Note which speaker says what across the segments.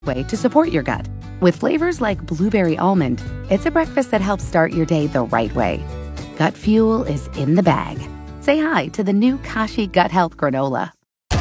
Speaker 1: way to support your gut. With flavors like blueberry almond, it's a breakfast that helps start your day the right way. Gut Fuel is in the bag. Say hi to the new Kashi Gut Health Granola.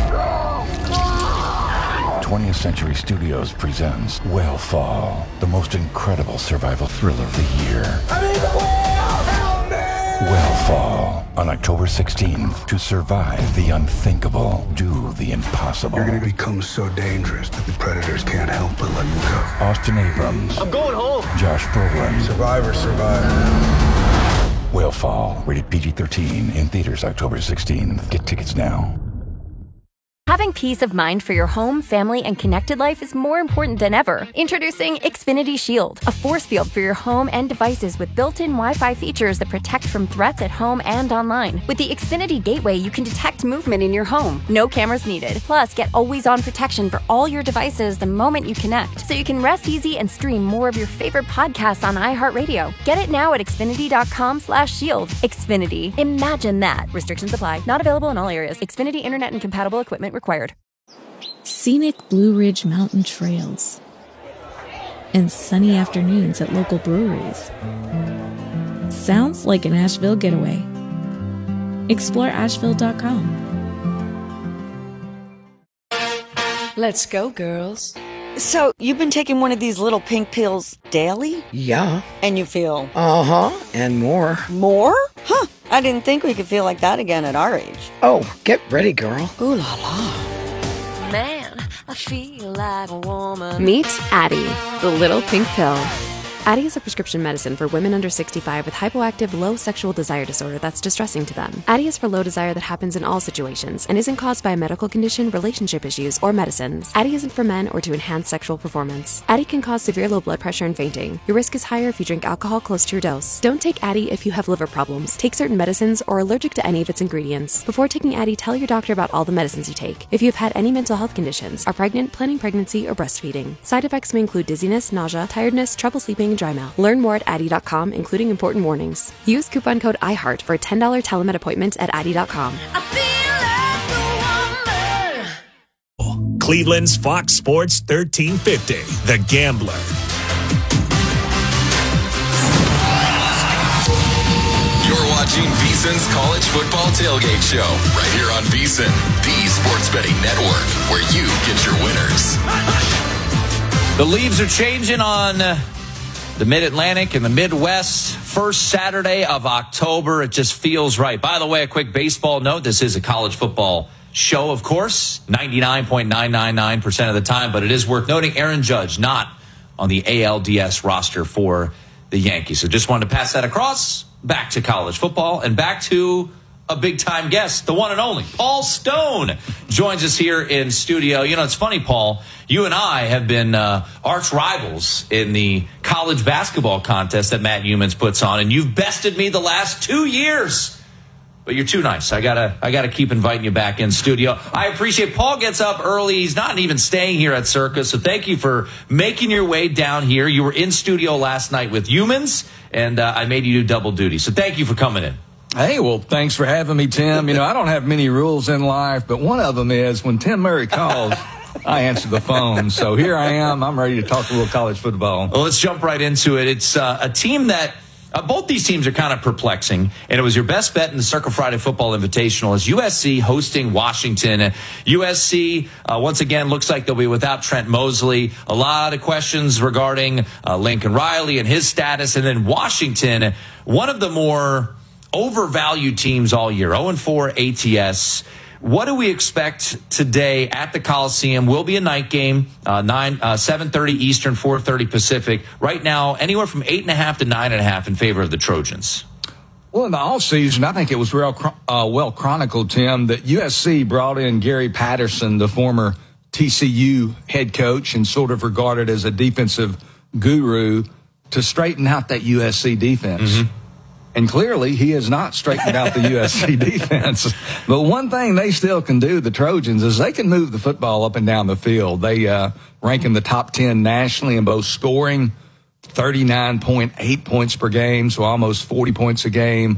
Speaker 2: 20th Century Studios presents Whale the most incredible survival thriller of the year. I need the whale! Help me! Whale on October 16th. To survive the unthinkable, do the impossible.
Speaker 3: You're gonna become so dangerous that the predators can't help but let you go.
Speaker 2: Austin Abrams.
Speaker 4: I'm going home.
Speaker 2: Josh Brolin.
Speaker 3: Survivor, survive.
Speaker 2: Whale, rated PG-13, in theaters October 16th. Get tickets now.
Speaker 5: Having peace of mind for your home, family, and connected life is more important than ever. Introducing Xfinity Shield, a force field for your home and devices with built-in Wi-Fi features that protect from threats at home and online. With the Xfinity Gateway, you can detect movement in your home. No cameras needed. Plus, get always-on protection for all your devices the moment you connect, so you can rest easy and stream more of your favorite podcasts on iHeartRadio. Get it now at Xfinity.com/shield. Xfinity. Imagine that. Restrictions apply. Not available in all areas. Xfinity Internet and compatible equipment required.
Speaker 6: Scenic Blue Ridge Mountain trails and sunny afternoons at local breweries. Sounds like an Asheville getaway. Explore Asheville.com.
Speaker 7: Let's go, girls.
Speaker 8: So, you've been taking one of these little pink pills daily?
Speaker 7: Yeah.
Speaker 8: And you feel?
Speaker 7: Uh-huh, and more.
Speaker 8: More? Huh, I didn't think we could feel like that again at our age.
Speaker 7: Oh, get ready, girl.
Speaker 8: Ooh la la.
Speaker 9: Man, I feel like a woman.
Speaker 10: Meet Addyi, the little pink pill. Addyi is a prescription medicine for women under 65 with hypoactive low sexual desire disorder that's distressing to them. Addyi is for low desire that happens in all situations and isn't caused by a medical condition, relationship issues, or medicines. Addyi isn't for men or to enhance sexual performance. Addyi can cause severe low blood pressure and fainting. Your risk is higher if you drink alcohol close to your dose. Don't take Addyi if you have liver problems, take certain medicines, or are allergic to any of its ingredients. Before taking Addyi, tell your doctor about all the medicines you take. If you have had any mental health conditions, are pregnant, planning pregnancy, or breastfeeding. Side effects may include dizziness, nausea, tiredness, trouble sleeping, and dry mouth. Learn more at Addyi.com, including important warnings. Use coupon code IHEART for a $10 telemed appointment at Addyi.com.
Speaker 11: Cleveland's Fox Sports 1350, The Gambler.
Speaker 12: You're watching VSiN's College Football Tailgate Show right here on VSiN, the sports betting network, where you get your winners.
Speaker 13: The leaves are changing on the Mid-Atlantic and the Midwest. First Saturday of October. It just feels right. By the way, a quick baseball note. This is a college football show, of course, 99.999% of the time. But it is worth noting Aaron Judge not on the ALDS roster for the Yankees. So just wanted to pass that across. Back to college football and back to a big-time guest, the one and only Paul Stone joins us here in studio. You know, it's funny, Paul. You and I have been arch rivals in the college basketball contest that Matt Youmans puts on, and you've bested me the last 2 years. But you're too nice. I gotta keep inviting you back in studio. I appreciate Paul gets up early. He's not even staying here at Circus, so thank you for making your way down here. You were in studio last night with Youmans, and I made you do double duty. So thank you for coming in.
Speaker 14: Hey, well, thanks for having me, Tim. You know, I don't have many rules in life, but one of them is when Tim Murray calls, I answer the phone. So here I am. I'm ready to talk a little college football.
Speaker 13: Well, let's jump right into it. It's a team that both these teams are kind of perplexing, and it was your best bet in the Circle Friday Football Invitational as USC hosting Washington. USC, once again, looks like they'll be without Trent Mosley. A lot of questions regarding Lincoln Riley and his status. And then Washington, one of the more overvalued teams all year, 0-4 ATS. What do we expect today at the Coliseum? Will be a night game, 7:30 Eastern, 4:30 Pacific. Right now, anywhere from 8.5 to 9.5 in favor of the Trojans.
Speaker 14: Well, in the offseason, I think it was well chronicled, Tim, that USC brought in Gary Patterson, the former TCU head coach and sort of regarded as a defensive guru, to straighten out that USC defense. Mm-hmm. And clearly, he has not straightened out the USC defense. But one thing they still can do, the Trojans, is they can move the football up and down the field. They rank in the top 10 nationally in both scoring, 39.8 points per game, so almost 40 points a game,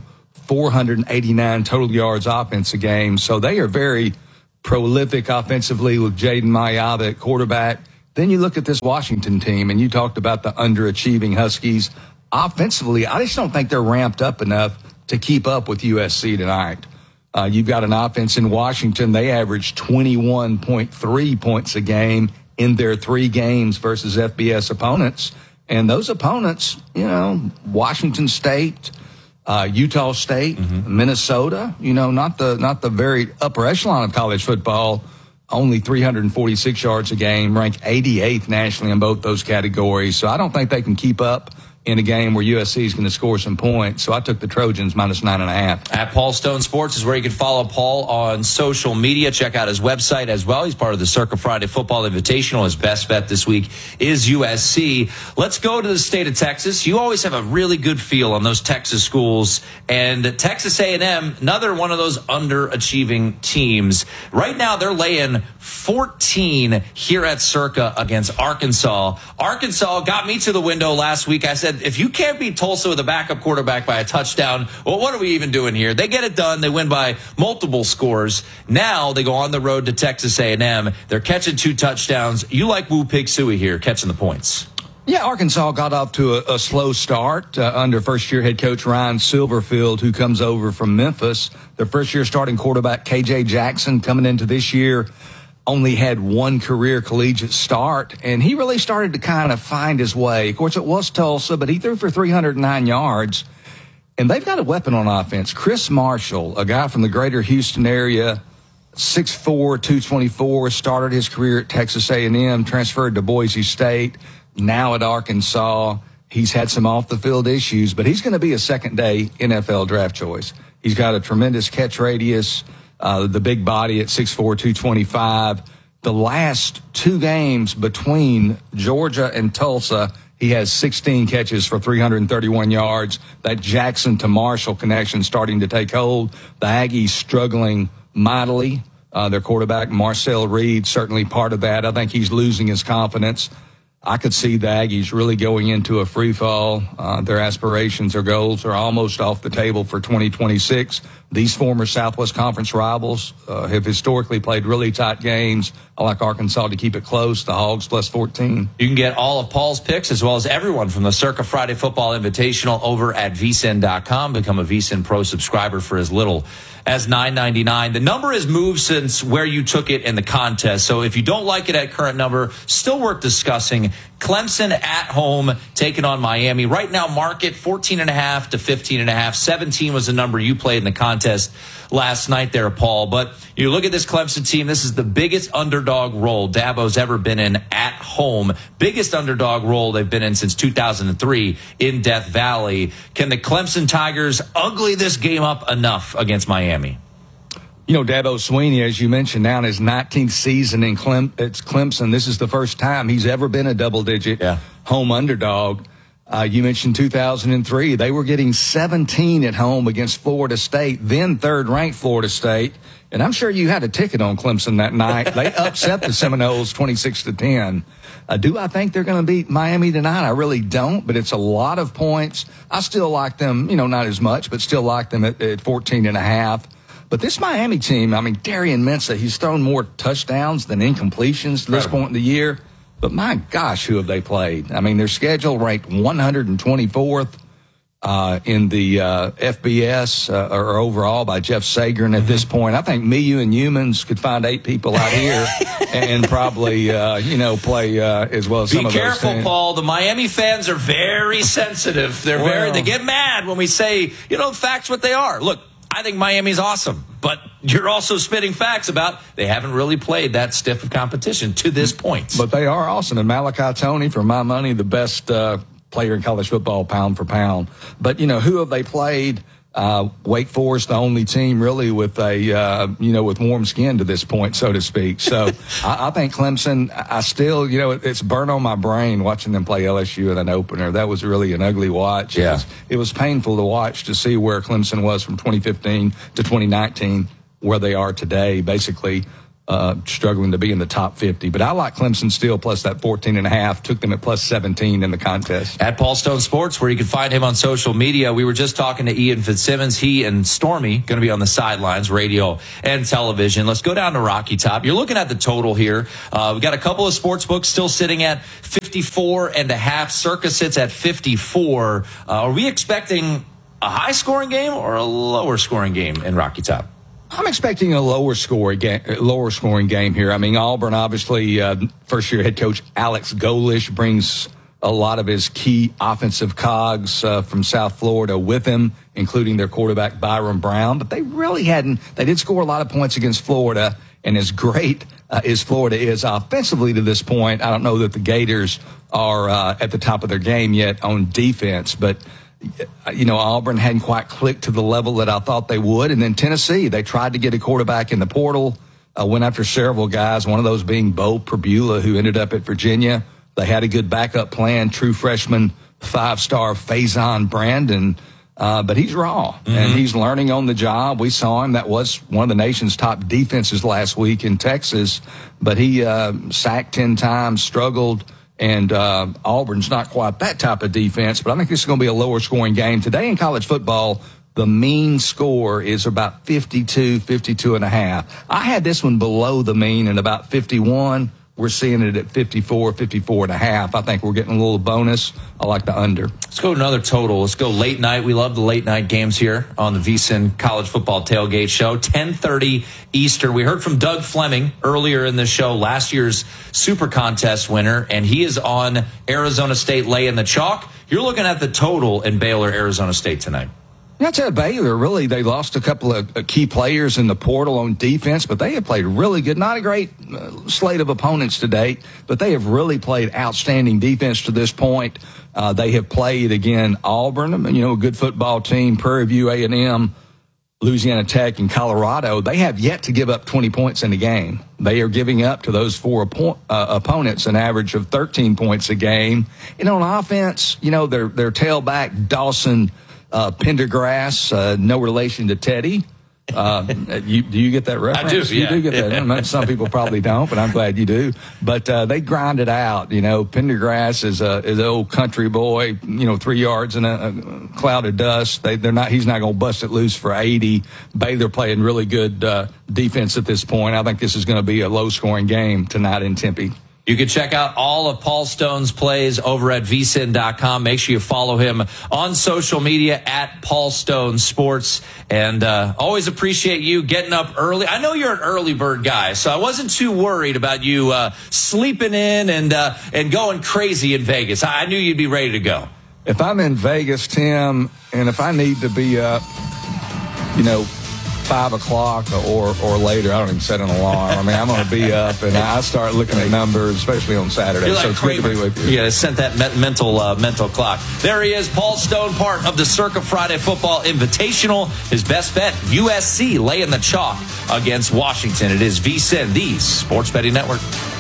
Speaker 14: 489 total yards offense a game. So they are very prolific offensively with Jaden Mayava at quarterback, Then you look at this Washington team, and you talked about the underachieving Huskies. Offensively, I just don't think they're ramped up enough to keep up with USC tonight. You've got an offense in Washington. They averaged 21.3 points a game in their 3 games versus FBS opponents. And those opponents, Washington State, Utah State, Minnesota, not the very upper echelon of college football, only 346 yards a game, ranked 88th nationally in both those categories. So I don't think they can keep up in a game where USC is going to score some points. So I took the Trojans -9.5.
Speaker 13: At Paul Stone Sports is where you can follow Paul on social media. Check out his website as well. He's part of the Circa Friday Football Invitational. His best bet this week is USC. Let's go to the state of Texas. You always have a really good feel on those Texas schools. And Texas A&M, another one of those underachieving teams. Right now, they're laying 14 here at Circa against Arkansas. Arkansas got me to the window last week. I said, if you can't beat Tulsa with a backup quarterback by a touchdown, well, what are we even doing here? They get it done. They win by multiple scores. Now they go on the road to Texas A&M. They're catching 2 touchdowns. You like Woo Pig Sooie here, catching the points.
Speaker 14: Yeah, Arkansas got off to a slow start under first-year head coach Ryan Silverfield, who comes over from Memphis. Their first-year starting quarterback, KJ Jackson, coming into this year, only had 1 career collegiate start, and he really started to kind of find his way. Of course, it was Tulsa, but he threw for 309 yards, and they've got a weapon on offense. Chris Marshall, a guy from the greater Houston area, 6'4", 224, started his career at Texas A&M, transferred to Boise State, now at Arkansas. He's had some off-the-field issues, but he's going to be a second-day NFL draft choice. He's got a tremendous catch radius, the big body at 6'4", 225. The last 2 games between Georgia and Tulsa, he has 16 catches for 331 yards. That Jackson to Marshall connection starting to take hold. The Aggies struggling mightily. Their quarterback, Marcel Reed, certainly part of that. I think he's losing his confidence. I could see the Aggies really going into a free fall. Their aspirations or goals are almost off the table for 2026. These former Southwest Conference rivals have historically played really tight games. I like Arkansas to keep it close. The Hogs +14.
Speaker 13: You can get all of Paul's picks as well as everyone from the Circa Friday Football Invitational over at vsin.com. Become a vsin Pro subscriber for as little as $9.99. The number has moved since where you took it in the contest. So if you don't like it at current number, still worth discussing. Clemson at home taking on Miami. Right now, market 14.5 to 15.5. 17 was the number you played in the contest last night there, Paul. But you look at this Clemson team, this is the biggest underdog role Dabo's ever been in at home. Biggest underdog role they've been in since 2003 in Death Valley. Can the Clemson Tigers ugly this game up enough against Miami?
Speaker 14: Dabo Swinney, as you mentioned, now in his 19th season in Clemson. This is the first time he's ever been a double-digit home underdog. You mentioned 2003. They were getting 17 at home against Florida State, then third-ranked Florida State. And I'm sure you had a ticket on Clemson that night. They upset the Seminoles 26-10. Do I think they're going to beat Miami tonight? I really don't, but it's a lot of points. I still like them, not as much, but still like them at 14.5. But this Miami team, Darian Mensah, he's thrown more touchdowns than incompletions to this point in the year. But my gosh, who have they played? Their schedule ranked 124th in the FBS or overall by Jeff Sagan at this point. I think me, you, and humans could find 8 people out here and probably, play as well as some of those. Be
Speaker 13: careful, Paul. The Miami fans are very sensitive. They get mad when we say, facts what they are. Look, I think Miami's awesome, but you're also spitting facts about they haven't really played that stiff of competition to this point.
Speaker 14: But they are awesome. And Malachi Toney, for my money, the best player in college football pound for pound. But, who have they played? Wake Forest, the only team really with with warm skin to this point, so to speak. So I think Clemson, I still, it's burnt on my brain watching them play LSU in an opener. That was really an ugly watch.
Speaker 13: Yeah.
Speaker 14: It was painful to watch to see where Clemson was from 2015 to 2019, where they are today, basically struggling to be in the top 50. But I like Clemson still plus that 14.5. Took them at plus 17 in the contest.
Speaker 13: At Paul Stone Sports, where you can find him on social media. We were just talking to Ian Fitzsimmons. He and Stormy going to be on the sidelines, radio and television. Let's go down to Rocky Top. You're looking at the total here. We've got a couple of sports books still sitting at 54.5. Circa sits at 54. Are we expecting a high-scoring game or a lower-scoring game in Rocky Top?
Speaker 14: I'm expecting a lower scoring game here. I mean, Auburn, obviously, first-year head coach Alex Golesh brings a lot of his key offensive cogs from South Florida with him, including their quarterback Byron Brown. But they really they did score a lot of points against Florida, and as great as Florida is offensively to this point, I don't know that the Gators are at the top of their game yet on defense, but Auburn hadn't quite clicked to the level that I thought they would. And then Tennessee, they tried to get a quarterback in the portal, went after several guys, one of those being Bo Perbula, who ended up at Virginia. They had a good backup plan, true freshman, 5-star Faison Brandon, but he's raw, and he's learning on the job. We saw him. That was one of the nation's top defenses last week in Texas, but he sacked 10 times, struggled. And Auburn's not quite that type of defense, but I think this is going to be a lower scoring game. Today in college football, the mean score is about 52.5. I had this one below the mean at about 51. We're seeing it at 54.5. I think we're getting a little bonus. I like the under.
Speaker 13: Let's go to another total. Let's go late night. We love the late night games here on the VSiN College Football Tailgate Show. 10:30 Eastern. We heard from Doug Fleming earlier in the show, last year's Super Contest winner, and he is on Arizona State laying the chalk. You're looking at the total in Baylor, Arizona State tonight.
Speaker 14: That's at Baylor, really. They lost a couple of key players in the portal on defense, but they have played really good. Not a great slate of opponents to date, but they have really played outstanding defense to this point. They have played, again, Auburn, a good football team, Prairie View A&M, Louisiana Tech, and Colorado. They have yet to give up 20 points in a game. They are giving up to those four opponents an average of 13 points a game. And on offense, their tailback, Dawson Pendergrass, no relation to Teddy. Do you get that reference?
Speaker 13: I do, yeah.
Speaker 14: You do get that. Some people probably don't, but I'm glad you do. But they grind it out. Pendergrass is an old country boy, 3 yards in a cloud of dust. He's not going to bust it loose for 80. Baylor playing really good defense at this point. I think this is going to be a low-scoring game tonight in Tempe.
Speaker 13: You can check out all of Paul Stone's plays over at vsin.com. Make sure you follow him on social media at Paul Stone Sports. And always appreciate you getting up early. I know you're an early bird guy, so I wasn't too worried about you sleeping in and going crazy in Vegas. I knew you'd be ready to go.
Speaker 14: If I'm in Vegas, Tim, and if I need to be up, 5 o'clock or later, I don't even set an alarm. I'm going to be up, and I start looking at numbers, especially on Saturday.
Speaker 13: You're like
Speaker 14: so it's good to be with you.
Speaker 13: Yeah, sent that mental clock. There he is, Paul Stone, part of the Circa Friday Football Invitational. His best bet, USC laying the chalk against Washington. It is VSiN, the Sports Betting Network.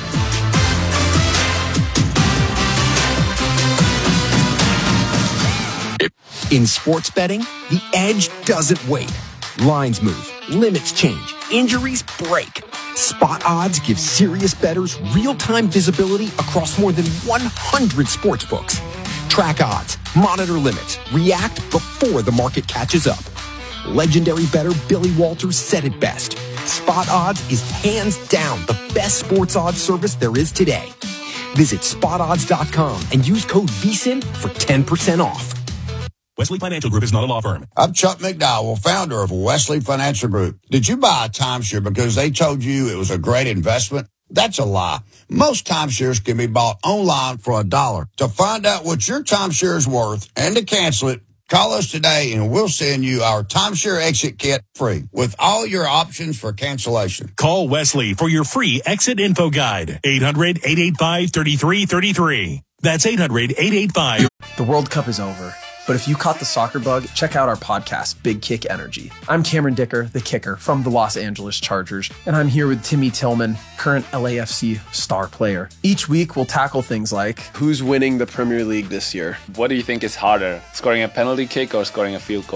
Speaker 4: In sports betting, the edge doesn't wait. Lines move, limits change, injuries break. Spot Odds gives serious bettors real-time visibility across more than 100 sports books. Track odds, monitor limits, react before the market catches up. Legendary bettor Billy Walters said it best. Spot Odds is hands down the best sports odds service there is today. Visit spotodds.com and use code VSiN for 10% off.
Speaker 11: Wesley Financial Group is not a law firm.
Speaker 15: I'm Chuck McDowell, founder of Wesley Financial Group. Did you buy a timeshare because they told you it was a great investment? That's a lie. Most timeshares can be bought online for $1. To find out what your timeshare is worth and to cancel it, call us today and we'll send you our timeshare exit kit free with all your options for cancellation.
Speaker 11: Call Wesley for your free exit info guide. 800-885-3333. That's 800-885.
Speaker 16: The World Cup is over. But if you caught the soccer bug, check out our podcast, Big Kick Energy. I'm Cameron Dicker, the kicker from the Los Angeles Chargers, and I'm here with Timmy Tillman, current LAFC star player. Each week, we'll tackle things like,
Speaker 17: who's winning the Premier League this year? What do you think is harder, scoring a penalty kick or scoring a field goal?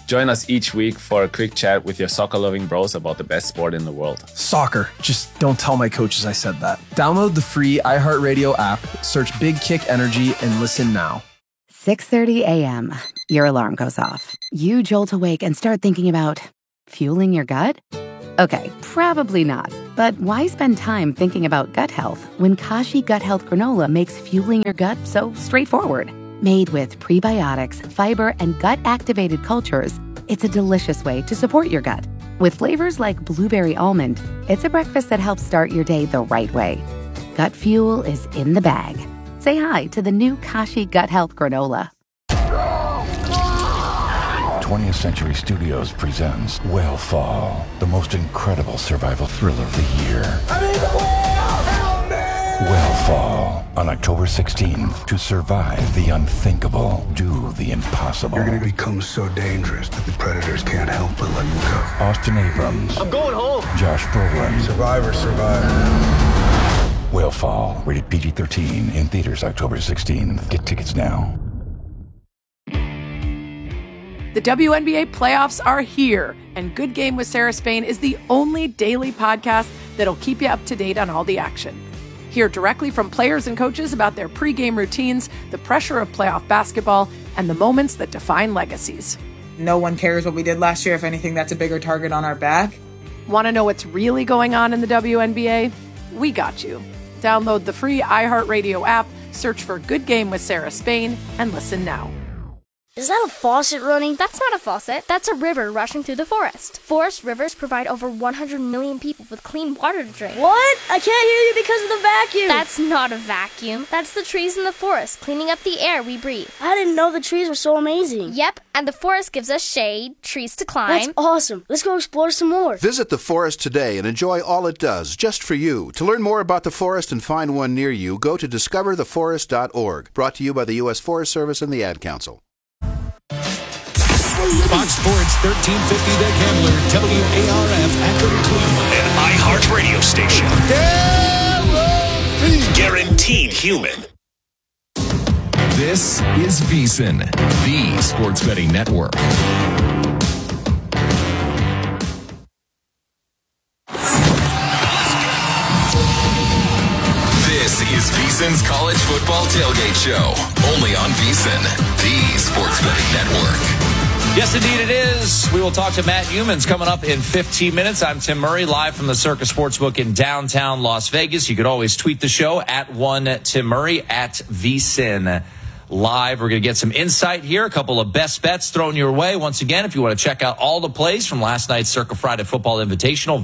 Speaker 17: Join us each week for a quick chat with your soccer-loving bros about the best sport in the world.
Speaker 16: Soccer. Just don't tell my coaches I said that. Download the free iHeartRadio app, search Big Kick Energy, and listen now.
Speaker 1: 6:30 a.m. Your alarm goes off. You jolt awake and start thinking about fueling your gut? Okay, probably not. But why spend time thinking about gut health when Kashi Gut Health Granola makes fueling your gut so straightforward? Made with prebiotics, fiber, and gut-activated cultures, it's a delicious way to support your gut. With flavors like blueberry almond, it's a breakfast that helps start your day the right way. Gut fuel is in the bag. Say hi to the new Kashi Gut Health Granola.
Speaker 2: 20th Century Studios presents Whale the most incredible survival thriller of the year. Whale on October 16th. To survive the unthinkable, do the impossible.
Speaker 3: You're going to become so dangerous that the predators can't help but let you go.
Speaker 2: Austin Abrams.
Speaker 18: I'm going home.
Speaker 2: Josh Brolin.
Speaker 3: Survivor.
Speaker 2: Whale, rated PG-13, in theaters October 16th. Get tickets now.
Speaker 19: The WNBA playoffs are here, and Good Game with Sarah Spain is the only daily podcast that'll keep you up to date on all the action. Hear directly from players and coaches about their pregame routines, the pressure of playoff basketball, and the moments that define legacies.
Speaker 20: No one cares what we did last year. If anything, that's a bigger target on our back.
Speaker 19: Want to know what's really going on in the WNBA? We got you. Download the free iHeartRadio app, search for Good Game with Sarah Spain, and listen now.
Speaker 21: Is that a faucet running? That's not a faucet. That's a river rushing through the forest. Forest rivers provide over 100 million people with clean water to drink. What? I can't hear you because of the vacuum. That's not a vacuum. That's the trees in the forest, cleaning up the air we breathe. I didn't know the trees were so amazing. Yep, and the forest gives us shade, trees to climb. That's awesome. Let's go explore some more.
Speaker 22: Visit the forest today and enjoy all it does, just for you. To learn more about the forest and find one near you, go to discovertheforest.org. Brought to you by the U.S. Forest Service and the Ad Council.
Speaker 11: Fox Sports 1350 The Gambler, WARF Akron, Cleveland. An iHeart radio station. Guaranteed human.
Speaker 12: This is VSiN, the Sports Betting Network. This is VSiN's College Football Tailgate Show. Only on VSiN, the Sports Betting Network.
Speaker 13: Yes, indeed it is. We will talk to Matt Youmans coming up in 15 minutes. I'm Tim Murray, live from the Circus Sportsbook in downtown Las Vegas. You could always tweet the show at @1TimMurray, @VSiN Live. We're going to get some insight here. A couple of best bets thrown your way. Once again, if you want to check out all the plays from last night's Circa Friday Football Invitational,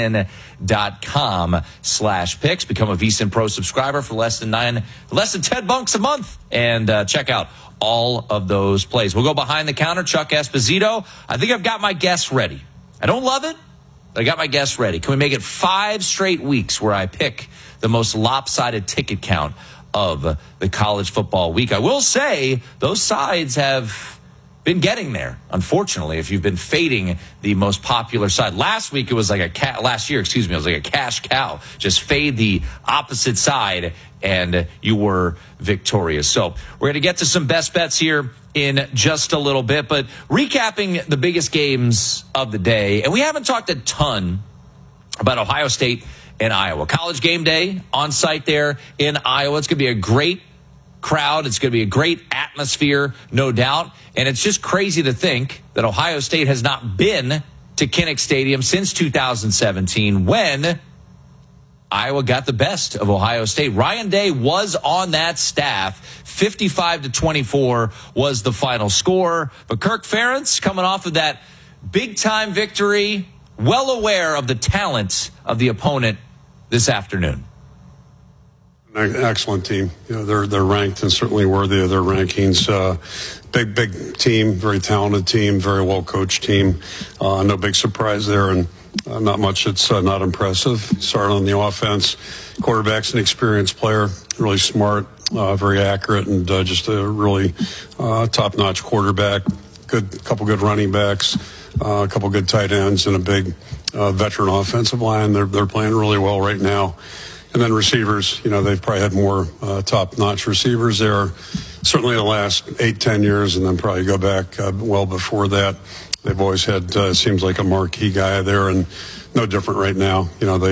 Speaker 13: vsin.com/picks. Become a VSiN Pro subscriber for less than $10 a month, and check out all of those plays. We'll go behind the counter. Chuck Esposito. I think I've got my guess ready. I don't love it, but I got my guess ready. Can we make it 5 straight weeks where I pick the most lopsided ticket count of the college football week? I will say those sides have been getting there, unfortunately, if you've been fading the most popular side. Last year, it was like a cash cow. Just fade the opposite side, and you were victorious. So we're going to get to some best bets here in just a little bit, but recapping the biggest games of the day, and we haven't talked a ton about Ohio State and Iowa. College game day on site there in Iowa. It's going to be a great crowd. It's going to be a great atmosphere, no doubt. And it's just crazy to think that Ohio State has not been to Kinnick Stadium since 2017 when Iowa got the best of Ohio State. Ryan Day was on that staff. 55-24 was the final score. But Kirk Ferentz, coming off of that big-time victory, well aware of the talent of the opponent this afternoon.
Speaker 23: Excellent team. You know, they're ranked and certainly worthy of their rankings. Big team, very talented team, very well coached team. No big surprise there, and not much that's not impressive. Starting on the offense, quarterback's an experienced player, really smart, very accurate, and just a really top-notch quarterback. Couple good running backs, a couple good tight ends, and a big veteran offensive line. They're playing really well right now. And then receivers, you know, they've probably had more top-notch receivers there, certainly the last 8-10 years, and then probably go back well before that. They've always had, seems like a marquee guy there, and no different right now.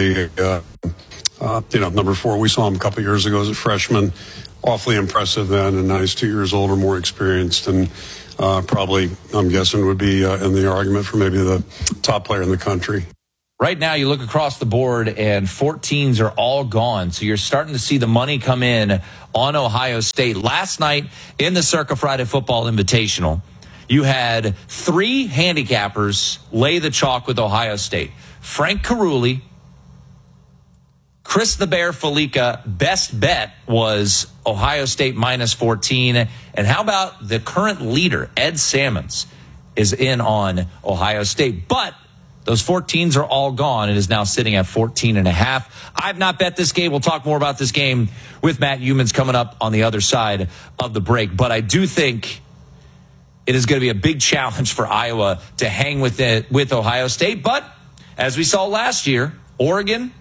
Speaker 23: Number 4, we saw him a couple years ago as a freshman. Awfully impressive then, and now he's 2 years older, more experienced, and probably, I'm guessing, would be in the argument for maybe the top player in the country.
Speaker 13: Right now, you look across the board, and 14s are all gone. So you're starting to see the money come in on Ohio State. Last night in the Circa Friday Football Invitational, you had 3 handicappers lay the chalk with Ohio State. Frank Caruli, Chris the Bear Felica, best bet was Ohio State minus 14. And how about the current leader, Ed Salmons, is in on Ohio State. But those 14s are all gone. It is now sitting at 14.5. I've not bet this game. We'll talk more about this game with Matt Youmans coming up on the other side of the break. But I do think it is going to be a big challenge for Iowa to hang with Ohio State. But as we saw last year, Oregon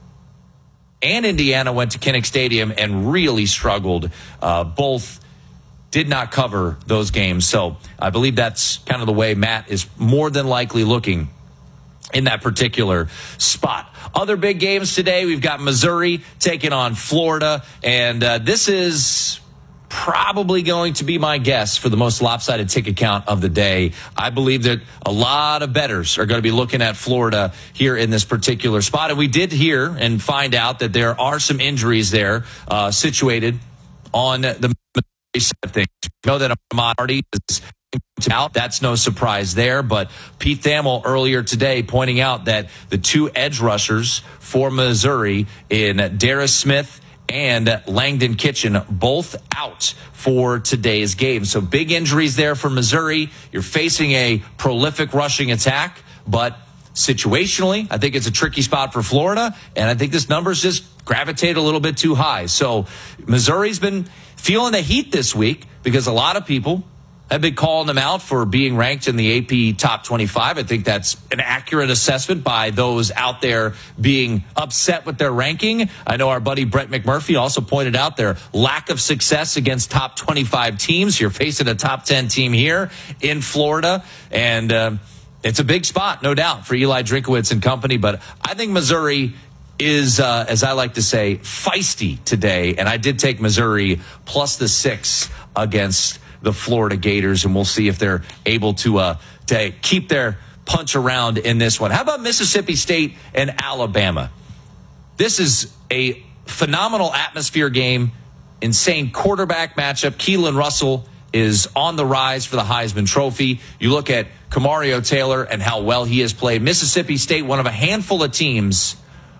Speaker 13: and Indiana went to Kinnick Stadium and really struggled. Both did not cover those games. So I believe that's kind of the way Matt is more than likely looking in that particular spot. Other big games today, we've got Missouri taking on Florida. And this is probably going to be my guess for the most lopsided ticket count of the day. I believe that a lot of bettors are going to be looking at Florida here in this particular spot. And we did hear and find out that there are some injuries there situated on the Missouri side of things. We know that Ahmad Hardy is out. That's no surprise there. But Pete Thamel earlier today pointing out that the 2 edge rushers for Missouri in Darius Smith and Langdon Kitchen both out for today's game. So big injuries there for Missouri. You're facing a prolific rushing attack, but situationally, I think it's a tricky spot for Florida, and I think this number's just gravitated a little bit too high. So Missouri's been feeling the heat this week because a lot of people have been calling them out for being ranked in the AP top 25. I think that's an accurate assessment by those out there being upset with their ranking. I know our buddy Brett McMurphy also pointed out their lack of success against top 25 teams. You're facing a top 10 team here in Florida, and it's a big spot, no doubt, for Eli Drinkowitz and company. But I think Missouri is, as I like to say, feisty today, and I did take Missouri plus the 6 against the Florida Gators, and we'll see if they're able to keep their punch around in this one. How about Mississippi State and Alabama? This is a phenomenal atmosphere game, insane quarterback matchup. Keelan Russell is on the rise for the Heisman Trophy. You look at Kamario Taylor and how well he has played. Mississippi State, one of a handful of teams,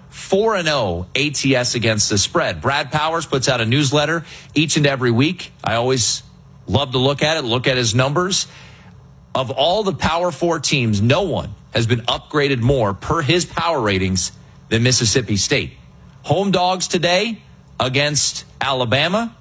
Speaker 13: 4-0 ATS against the spread. Brad Powers puts out a newsletter each and every week. I always love to look at it, look at his numbers. Of all the Power 4 teams, no one has been upgraded more per his power ratings than Mississippi State. Home dogs today against Alabama.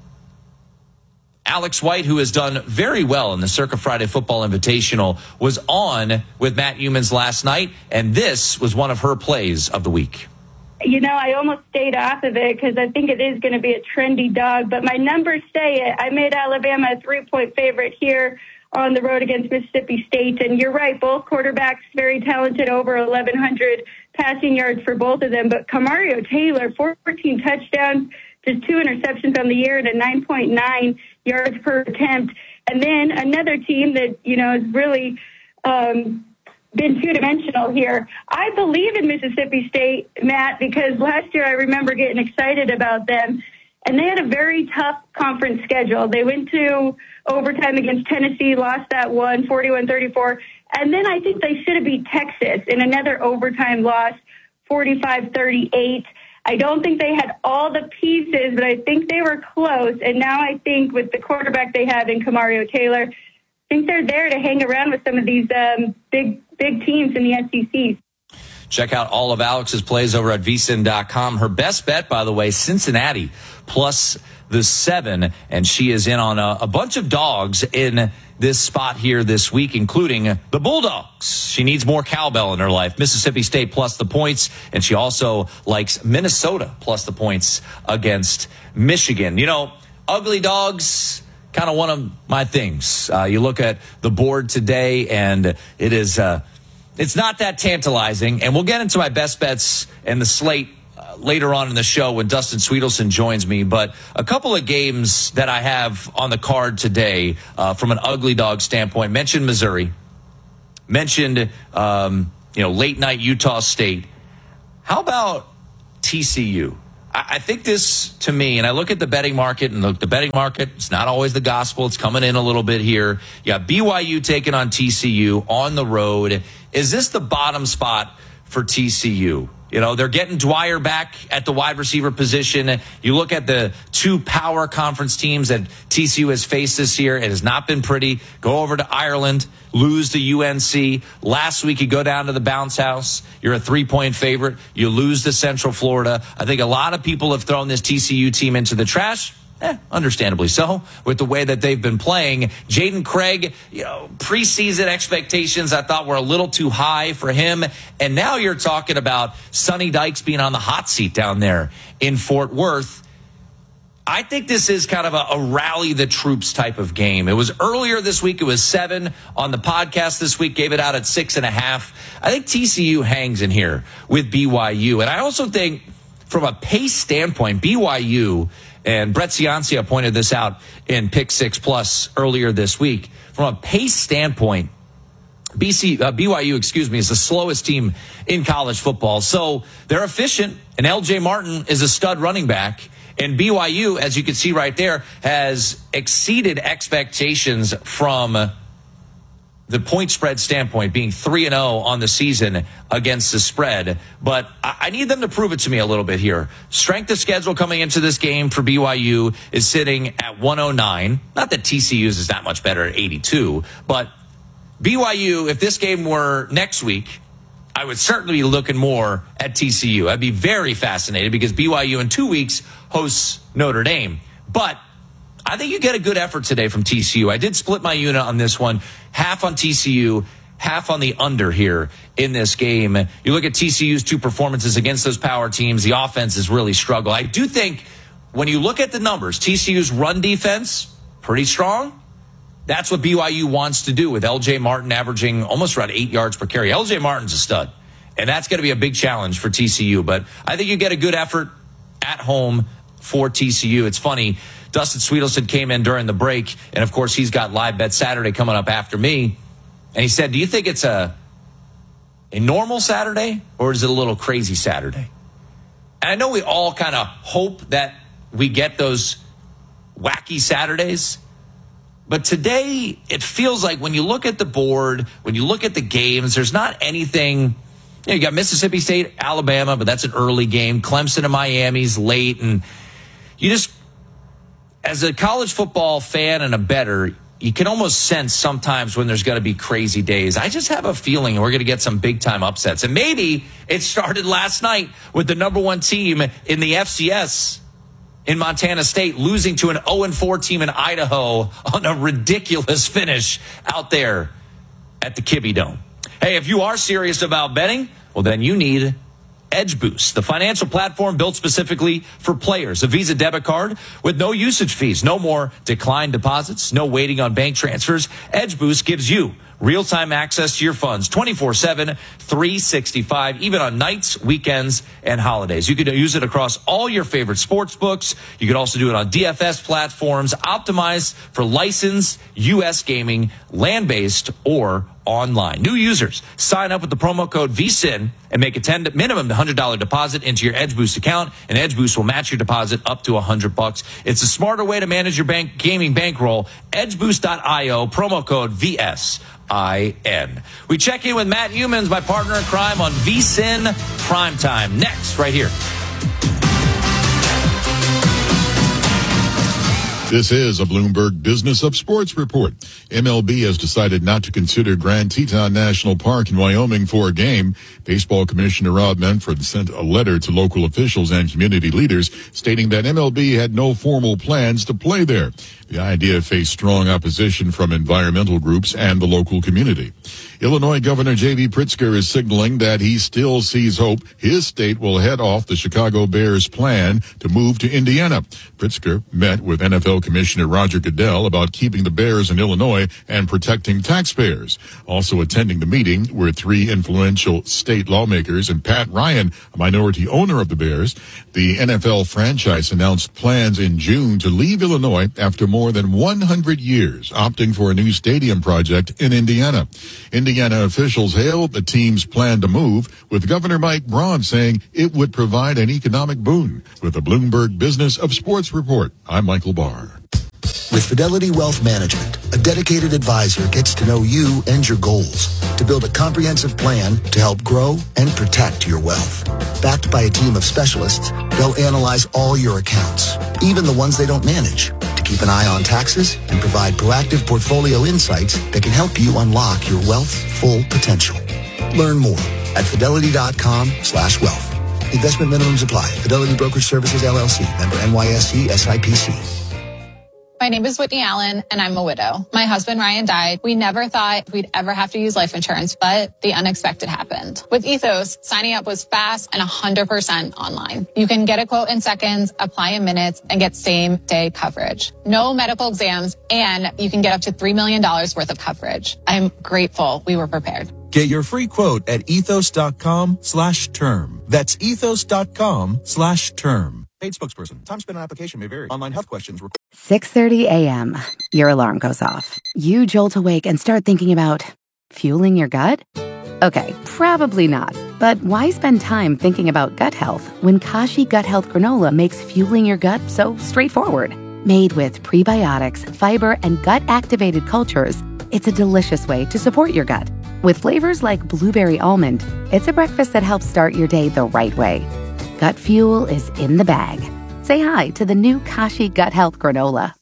Speaker 13: Alex White, who has done very well in the Circa Friday Football Invitational, was on with Matt Youmans last night, and this was one of her plays of the week.
Speaker 5: I almost stayed off of it because I think it is going to be a trendy dog, but my numbers say it. I made Alabama a 3-point favorite here on the road against Mississippi State, and you're right, both quarterbacks very talented, over 1,100 passing yards for both of them, but Kamario Taylor, 14 touchdowns, just 2 interceptions on the year and a 9.9 yards per attempt. And then another team that, is really been two-dimensional here. I believe in Mississippi State, Matt, because last year I remember getting excited about them, and they had a very tough conference schedule. They went to overtime against Tennessee, lost that one, 41-34, and then I think they should have beat Texas in another overtime loss, 45-38. I don't think they had all the pieces, but I think they were close, and now I think with the quarterback they have in Kamario Taylor, I think they're there to hang around with some of these big teams in the SEC.
Speaker 13: Check out all of Alex's plays over at vsin.com. Her best bet, by the way, Cincinnati plus the 7, and she is in on a bunch of dogs in this spot here this week, including the Bulldogs. She needs more cowbell in her life. Mississippi State plus the points, and she also likes Minnesota plus the points against Michigan. Ugly dogs kind of one of my things. You look at the board today, and it is it's not that tantalizing. And we'll get into my best bets and the slate later on in the show when Dustin Sweetelson joins me. But a couple of games that I have on the card today from an ugly dog standpoint. Mentioned Missouri. Mentioned late night Utah State. How about TCU? I think this, to me, and I look at the betting market, and the betting market, it's not always the gospel. It's coming in a little bit here. You got BYU taking on TCU on the road. Is this the bottom spot for TCU? They're getting Dwyer back at the wide receiver position. You look at the two power conference teams that TCU has faced this year. It has not been pretty. Go over to Ireland, lose to UNC. Last week, you go down to the bounce house. You're a 3-point favorite. You lose to Central Florida. I think a lot of people have thrown this TCU team into the trash. Understandably so, with the way that they've been playing. Jaden Craig, preseason expectations I thought were a little too high for him. And now you're talking about Sonny Dykes being on the hot seat down there in Fort Worth. I think this is kind of a rally the troops type of game. It was earlier this week. It was 7 on the podcast this week. Gave it out at 6.5. I think TCU hangs in here with BYU. And I also think from a pace standpoint, BYU, and Brett Ciancia pointed this out in Pick 6 Plus earlier this week. From a pace standpoint, BYU, is the slowest team in college football. So they're efficient, and LJ Martin is a stud running back. And BYU, as you can see right there, has exceeded expectations from the point spread standpoint, being 3-0 on the season against the spread. But I need them to prove it to me a little bit here. Strength of schedule coming into this game for BYU is sitting at 109. Not that TCU's is that much better at 82, but BYU, if this game were next week, I would certainly be looking more at TCU. I'd be very fascinated because BYU in 2 weeks hosts Notre Dame. But I think you get a good effort today from TCU. I did split my unit on this one, half on TCU, half on the under here in this game. You look at TCU's two performances against those power teams, the offense has really struggled. I do think when you look at the numbers, TCU's run defense, pretty strong. That's what BYU wants to do with LJ Martin averaging almost around 8 yards per carry. LJ Martin's a stud, and that's going to be a big challenge for TCU. But I think you get a good effort at home for TCU. It's funny, Dustin Sweetelson came in during the break, and of course he's got Live Bet Saturday coming up after me. And he said, do you think it's a normal Saturday or is it a little crazy Saturday? And I know we all kind of hope that we get those wacky Saturdays. But today, it feels like when you look at the board, when you look at the games, there's not anything. You got Mississippi State, Alabama, but that's an early game. Clemson and Miami's late. And you just, as a college football fan and a bettor, you can almost sense sometimes when there's going to be crazy days. I just have a feeling we're going to get some big-time upsets. And maybe it started last night with the number one team in the FCS in Montana State losing to an 0-4 team in Idaho on a ridiculous finish out there at the Kibbe Dome. Hey, if you are serious about betting, well, then you need Edge Boost, the financial platform built specifically for players. A Visa debit card with no usage fees, no more declined deposits, no waiting on bank transfers. Edge Boost gives you real-time access to your funds 24/7, 365, even on nights, weekends, and holidays. You can use it across all your favorite sports books. You can also do it on DFS platforms, optimized for licensed U.S. gaming, land-based, or online. New users, sign up with the promo code VSIN and make a minimum $100 deposit into your Edge Boost account, and Edge Boost will match your deposit up to $100. It's a smarter way to manage your gaming bankroll. EdgeBoost.io, promo code VSIN. We check in with Matt Humans, my partner in crime, on VSIN Primetime. Next, right here.
Speaker 6: This is a Bloomberg Business of Sports report. MLB has decided not to consider Grand Teton National Park in Wyoming for a game. Baseball Commissioner Rob Manfred sent a letter to local officials and community leaders stating that MLB had no formal plans to play there. The idea faced strong opposition from environmental groups and the local community. Illinois Governor J.B. Pritzker is signaling that he still sees hope his state will head off the Chicago Bears' plan to move to Indiana. Pritzker met with NFL NFL Commissioner Roger Goodell about keeping the Bears in Illinois and protecting taxpayers. Also attending the meeting were 3 influential state lawmakers and Pat Ryan, a minority owner of the Bears. The NFL franchise announced plans in June to leave Illinois after more than 100 years, opting for a new stadium project in Indiana. Indiana officials hailed the team's plan to move, with Governor Mike Braun saying it would provide an economic boon. With the Bloomberg Business of Sports report, I'm Michael Barr.
Speaker 7: With Fidelity Wealth Management, a dedicated advisor gets to know you and your goals to build a comprehensive plan to help grow and protect your wealth. Backed by a team of specialists, they'll analyze all your accounts, even the ones they don't manage, to keep an eye on taxes and provide proactive portfolio insights that can help you unlock your wealth's full potential. Learn more at fidelity.com/wealth. Investment minimums apply. Fidelity Brokerage Services, LLC. Member NYSE SIPC.
Speaker 8: My name is Whitney Allen, and I'm a widow. My husband, Ryan, died. We never thought we'd ever have to use life insurance, but the unexpected happened. With Ethos, signing up was fast and 100% online. You can get a quote in seconds, apply in minutes, and get same-day coverage. No medical exams, and you can get up to $3 million worth of coverage. I'm grateful we were prepared.
Speaker 18: Get your free quote at ethos.com/term. That's ethos.com/term. Paid spokesperson. Time spent on application may vary. Online health questions.
Speaker 1: 6:30 a.m. Your alarm goes off. You jolt awake and start thinking about fueling your gut? Okay, probably not. But why spend time thinking about gut health when Kashi Gut Health Granola makes fueling your gut so straightforward? Made with prebiotics, fiber, and gut-activated cultures, it's a delicious way to support your gut. With flavors like blueberry almond, it's a breakfast that helps start your day the right way. Gut fuel is in the bag. Say hi to the new Kashi Gut Health Granola.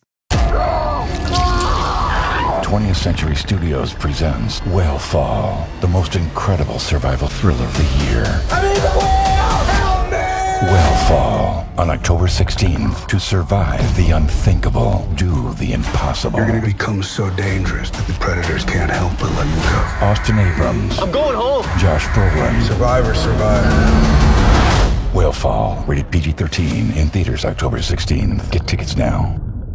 Speaker 2: 20th Century Studios presents Whale the most incredible survival thriller of the year.
Speaker 3: I'm in the whale! Help me!
Speaker 2: Whale on October 16th. To survive the unthinkable, do the impossible.
Speaker 3: You're going to become so dangerous that the predators can't help but let you go.
Speaker 2: Austin Abrams.
Speaker 3: I'm going home.
Speaker 2: Josh Brolin.
Speaker 3: Survivor.
Speaker 2: Whale, rated PG-13, in theaters October 16th. Get tickets now.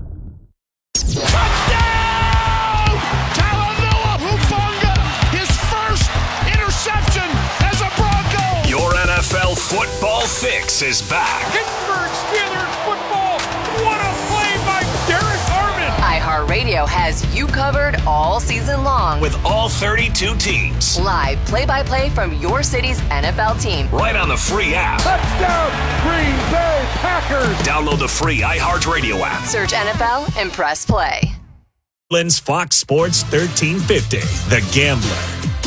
Speaker 11: Touchdown! Talanoa Hufanga, his first interception as a Bronco.
Speaker 24: Your NFL football fix is back.
Speaker 11: Pittsburgh Steelers football. What a play by Derek Harmon.
Speaker 25: iHeartRadio has you covered all season long
Speaker 24: With all 32 teams.
Speaker 25: Live play-by-play from your city's NFL team.
Speaker 24: Right on the free app.
Speaker 11: Touchdown, Green Bay Packers.
Speaker 24: Download the free iHeartRadio app.
Speaker 25: Search NFL and press play.
Speaker 11: Lynn's Fox Sports 1350, The Gambler.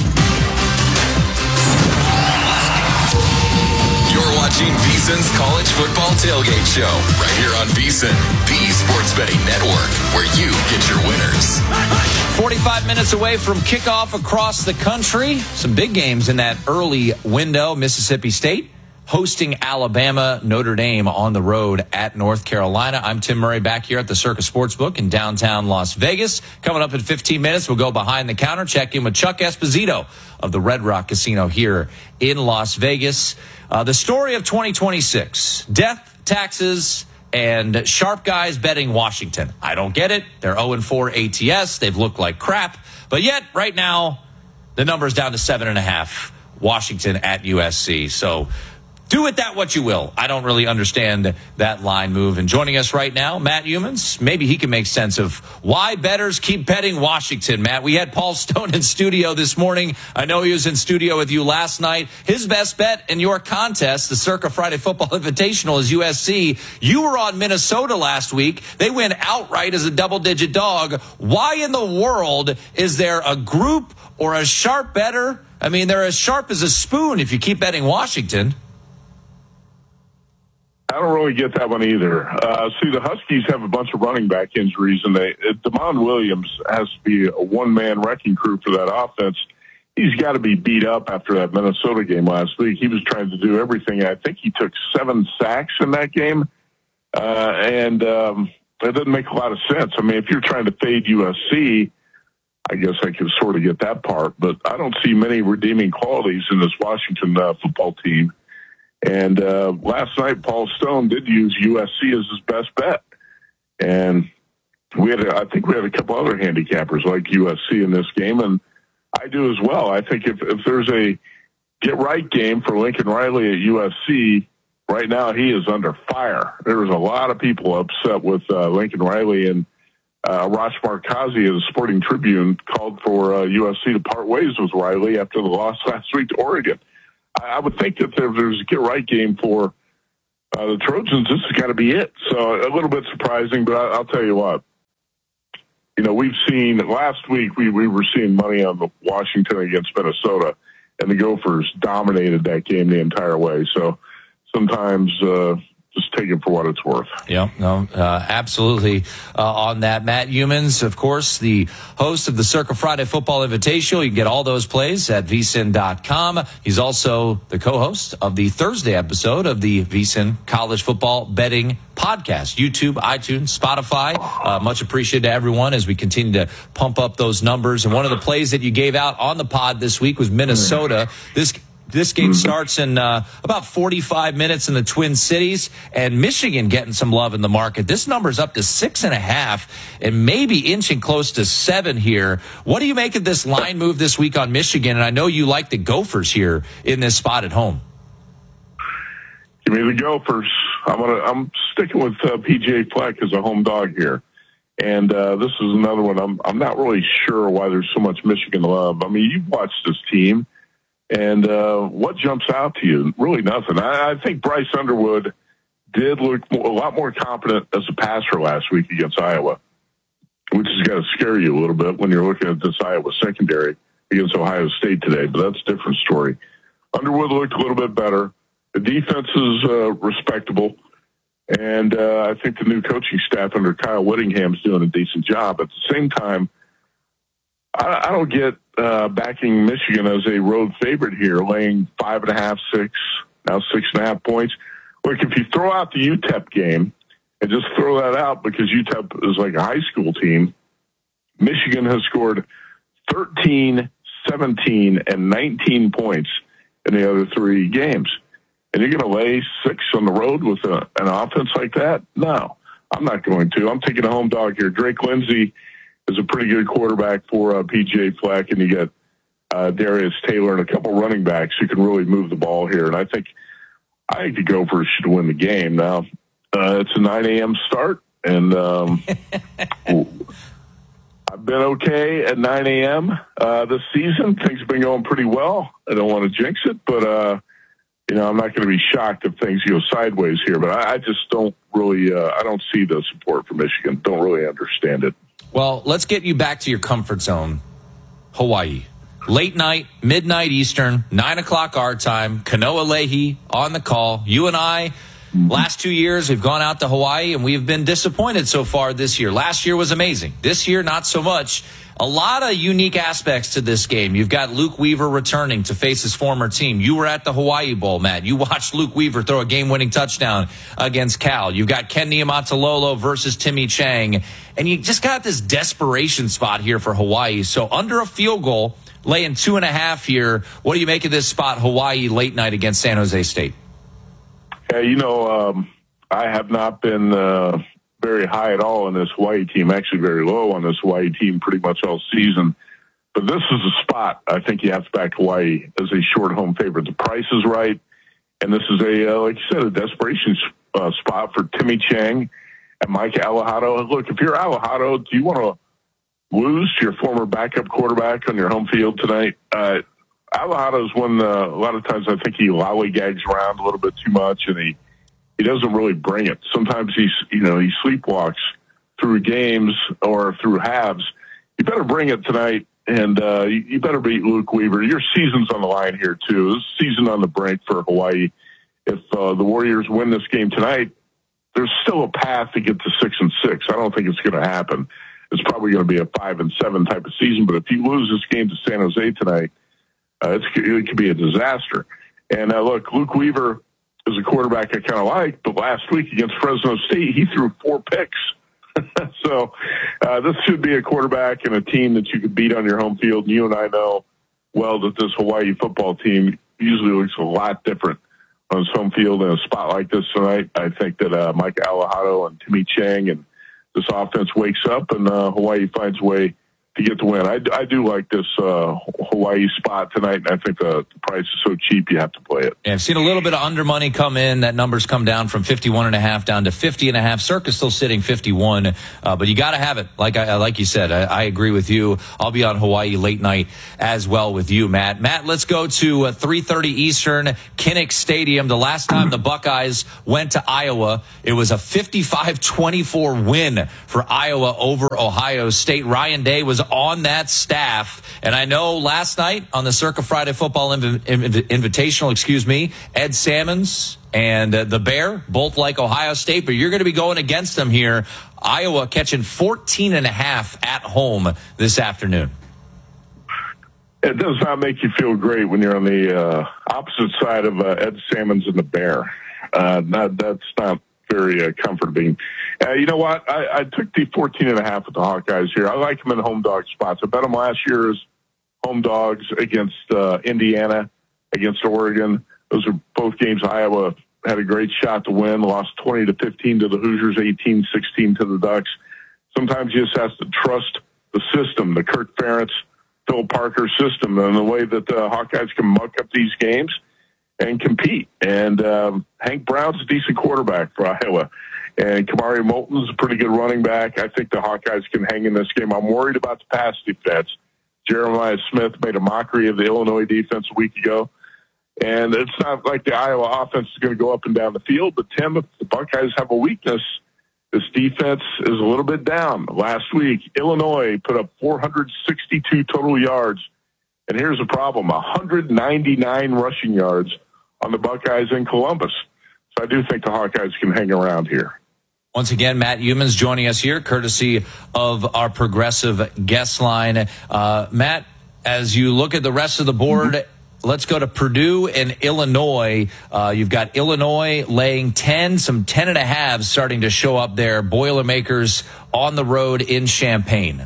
Speaker 12: You're watching VSiN's College Football Tailgate Show right here on VSiN, the sports betting network, where you get your winners.
Speaker 13: 45 minutes away from kickoff across the country. Some big games in that early window. Mississippi State hosting Alabama, Notre Dame on the road at North Carolina. I'm Tim Murray back here at the Circa Sportsbook in downtown Las Vegas. Coming up in 15 minutes, we'll go behind the counter, check in with Chuck Esposito of the Red Rock Casino here in Las Vegas. The story of 2026, death, taxes, and sharp guys betting Washington. I don't get it. They're 0-4 ATS. They've looked like crap. But yet, right now, the number's down to 7.5. Washington at USC. So do with that what you will. I don't really understand that line move. And joining us right now, Matt Humans. Maybe he can make sense of why bettors keep betting Washington, Matt. We had Paul Stone in studio this morning. I know he was in studio with you last night. His best bet in your contest, the Circa Friday Football Invitational, is USC. You were on Minnesota last week. They went outright as a double-digit dog. Why in the world is there a group or a sharp bettor? I mean, they're as sharp as a spoon if you keep betting Washington.
Speaker 26: I don't really get that one either. See, the Huskies have a bunch of running back injuries, and Damon Williams has to be a one-man wrecking crew for that offense. He's got to be beat up after that Minnesota game last week. He was trying to do everything. I think he took 7 sacks in that game, and that doesn't make a lot of sense. I mean, if you're trying to fade USC, I guess I can sort of get that part, but I don't see many redeeming qualities in this Washington football team. And last night, Paul Stone did use USC as his best bet. And I think we had a couple other handicappers like USC in this game, and I do as well. I think if there's a get-right game for Lincoln Riley at USC, right now he is under fire. There's a lot of people upset with Lincoln Riley, and Rosh Markazi of the Sporting Tribune called for USC to part ways with Riley after the loss last week to Oregon. I would think that if there's a get-right game for the Trojans, this has got to be it. So a little bit surprising, but I'll tell you what. We've seen last week we were seeing money on the Washington against Minnesota, and the Gophers dominated that game the entire way. So sometimes just take it for what it's worth.
Speaker 13: Yeah, no, absolutely on that. Matt Youmans, of course, the host of the Circa Friday Football Invitational. You can get all those plays at vsin.com. He's also the co-host of the Thursday episode of the VSiN College Football Betting Podcast, YouTube, iTunes, Spotify. Much appreciated to everyone as we continue to pump up those numbers. And one of the plays that you gave out on the pod this week was Minnesota. This game starts in about 45 minutes in the Twin Cities, and Michigan getting some love in the market. This number's up to 6.5 and maybe inching close to 7 here. What do you make of this line move this week on Michigan? And I know you like the Gophers here in this spot at home.
Speaker 26: Give me the Gophers. I'm sticking with PJ Fleck as a home dog here. And this is another one. I'm not really sure why there's so much Michigan love. I mean, you've watched this team. And what jumps out to you? Really nothing. I think Bryce Underwood did look a lot more confident as a passer last week against Iowa, which has got to scare you a little bit when you're looking at this Iowa secondary against Ohio State today, but that's a different story. Underwood looked a little bit better. The defense is respectable, and I think the new coaching staff under Kyle Whittingham is doing a decent job. At the same time, I don't get backing Michigan as a road favorite here, laying 5.5, 6, now 6.5 points. Look, if you throw out the UTEP game and just throw that out because UTEP is like a high school team, Michigan has scored 13, 17, and 19 points in the other 3 games. And you're going to lay 6 on the road with an offense like that? No, I'm not going to. I'm taking a home dog here. Drake Lindsey is a pretty good quarterback for PJ Fleck, and you get Darius Taylor and a couple running backs who can really move the ball here. And I think the Gophers should win the game. Now, it's a 9 a.m. start, and I've been okay at 9 a.m. This season. Things have been going pretty well. I don't want to jinx it, but I'm not going to be shocked if things go sideways here. But I just don't really I don't see the support for Michigan. Don't really understand it.
Speaker 13: Well, let's get you back to your comfort zone. Hawaii. Late night, midnight Eastern, 9 o'clock our time. Kanoa Leahy on the call. You and I, last 2 years, we've gone out to Hawaii, and we've been disappointed so far this year. Last year was amazing. This year, not so much. A lot of unique aspects to this game. You've got Luke Weaver returning to face his former team. You were at the Hawaii Bowl, Matt. You watched Luke Weaver throw a game-winning touchdown against Cal. You've got Ken Niumatalolo versus Timmy Chang. And you just got this desperation spot here for Hawaii. So under a field goal, laying 2.5 here. What do you make of this spot, Hawaii, late night against San Jose State?
Speaker 26: I have not been very high at all on this Hawaii team, actually very low on this Hawaii team pretty much all season. But this is a spot I think you have to back Hawaii as a short home favorite. The price is right, and this is like you said, a desperation spot for Timmy Chang and Mike Alejado. Look, if you're Alejado, do you want to lose to your former backup quarterback on your home field tonight? Alejado's one, a lot of times I think he lollygags around a little bit too much, and he doesn't really bring it. Sometimes he sleepwalks through games or through halves. You better bring it tonight, and you better beat Luke Weaver. Your season's on the line here, too. This season on the brink for Hawaii. If the Warriors win this game tonight, there's still a path to get to 6-6. I don't think it's going to happen. It's probably going to be a 5-7 type of season. But if you lose this game to San Jose tonight, it could be a disaster. And look, Luke Weaver is a quarterback I kind of like, but last week against Fresno State, he threw 4 picks. So this should be a quarterback and a team that you could beat on your home field. And you and I know well that this Hawaii football team usually looks a lot different on its home field in a spot like this tonight. I think that Mike Alejado and Timmy Chang and this offense wakes up and Hawaii finds a way to get the win. I do like this Hawaii spot tonight, and I think the price is so cheap you have to play it.
Speaker 13: Yeah, I've seen a little bit of under money come in. That number's come down from 51.5 down to 50.5. Circa's still sitting 51, but you got to have it. Like you said, I agree with you. I'll be on Hawaii late night as well with you, Matt. Matt, let's go to 3:30 Eastern, Kinnick Stadium. The last time the Buckeyes went to Iowa, it was a 55-24 win for Iowa over Ohio State. Ryan Day was on that staff, and I know last night on the Circa Friday Football Invitational, Ed Salmons and the Bear both like Ohio State, but you're going to be going against them here. Iowa catching 14.5 at home this afternoon.
Speaker 26: It does not make you feel great when you're on the opposite side of Ed Salmons and the Bear. That's not very comforting. You know what? I took the 14.5 with the Hawkeyes here. I like them in home dog spots. I bet them last year as home dogs against Indiana, against Oregon. Those are both games Iowa had a great shot to win, lost 20-15 to the Hoosiers, 18-16 to the Ducks. Sometimes you just have to trust the system, the Kirk Ferentz, Phil Parker system, and the way that the Hawkeyes can muck up these games and compete. And Hank Brown's a decent quarterback for Iowa. And Kamari Moulton's a pretty good running back. I think the Hawkeyes can hang in this game. I'm worried about the pass defense. Jeremiah Smith made a mockery of the Illinois defense a week ago. And it's not like the Iowa offense is going to go up and down the field. But, Tim, if the Buckeyes have a weakness, this defense is a little bit down. Last week, Illinois put up 462 total yards. And here's the problem, 199 rushing yards on the Buckeyes in Columbus. So I do think the Hawkeyes can hang around here.
Speaker 13: Once again, Matt Youmans joining us here, courtesy of our progressive guest line. Matt, as you look at the rest of the board, let's go to Purdue and Illinois. You've got Illinois laying 10, some 10.5 starting to show up there. Boilermakers on the road in Champaign.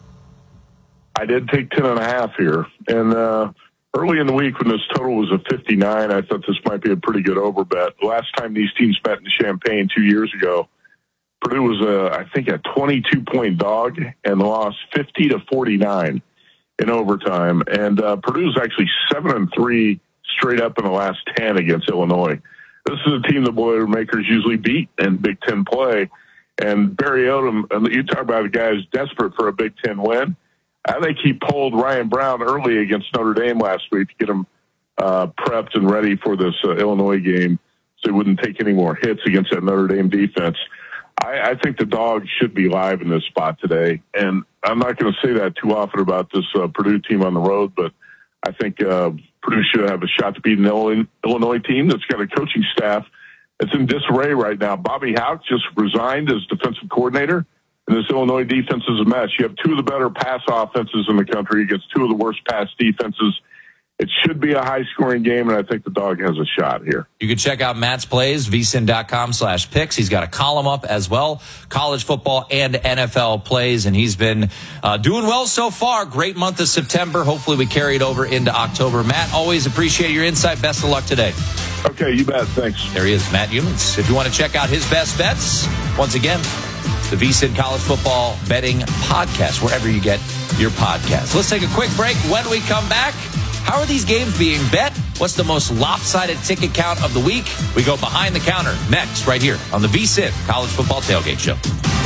Speaker 26: I did take 10.5 here. And early in the week when this total was at 59, I thought this might be a pretty good over bet. The last time these teams met in Champaign 2 years ago, Purdue was, I think, a 22-point dog and lost 50-49 in overtime. And Purdue's actually 7-3 straight up in the last 10 against Illinois. This is a team the Boilermakers usually beat in Big Ten play. And Barry Odom, you talk about a guy who's desperate for a Big Ten win. I think he pulled Ryan Brown early against Notre Dame last week to get him prepped and ready for this Illinois game so he wouldn't take any more hits against that Notre Dame defense. I think the dog should be live in this spot today. And I'm not going to say that too often about this Purdue team on the road, but I think Purdue should have a shot to beat an Illinois team that's got a coaching staff that's in disarray right now. Bobby Hauck just resigned as defensive coordinator, and this Illinois defense is a mess. You have two of the better pass offenses in the country against two of the worst pass defenses. It should be a high-scoring game, and I think the dog has a shot here.
Speaker 13: You can check out Matt's plays, vsin.com/picks. He's got a column up as well, college football and NFL plays, and he's been doing well so far. Great month of September. Hopefully we carry it over into October. Matt, always appreciate your insight. Best of luck today.
Speaker 26: Okay, you bet. Thanks.
Speaker 13: There he is, Matt Youmans. If you want to check out his best bets, once again, the VSiN College Football Betting Podcast, wherever you get your podcasts. Let's take a quick break. When we come back, how are these games being bet? What's the most lopsided ticket count of the week? We go behind the counter next, right here on the VSiN College Football Tailgate Show.